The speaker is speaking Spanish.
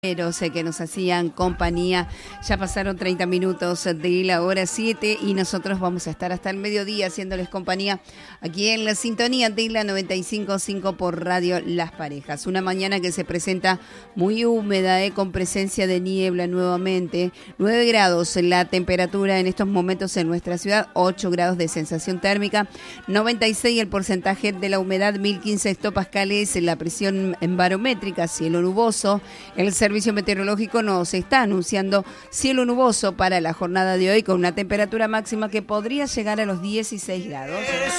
Que nos hacían compañía. Ya pasaron 30 minutos de la hora 7 y nosotros vamos a estar hasta el mediodía haciéndoles compañía aquí en la sintonía de la 95.5 por Radio Las Parejas. Una mañana que se presenta muy húmeda, con presencia de niebla nuevamente. 9 grados la temperatura en estos momentos en nuestra ciudad, 8 grados de sensación térmica, 96 el porcentaje de la humedad, 1015 hectopascales la presión barométrica, cielo nuboso. El Servicio Meteorológico nos está anunciando cielo nuboso para la jornada de hoy con una temperatura máxima que podría llegar a los 16 grados.